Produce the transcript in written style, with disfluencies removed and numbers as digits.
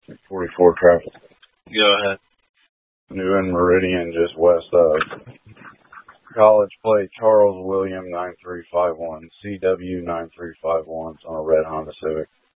44 traffic. Go ahead. New in Meridian, just west of College Plate, Charles William 9351, CW 9351. It's on a red Honda Civic.